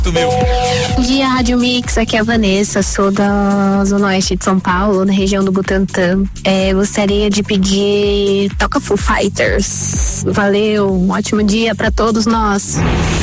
Bom dia, Rádio Mix, aqui é a Vanessa, sou da Zona Oeste de São Paulo, na região do Butantã. Gostaria de pedir Toca Foo Fighters. Valeu, um ótimo dia pra todos nós.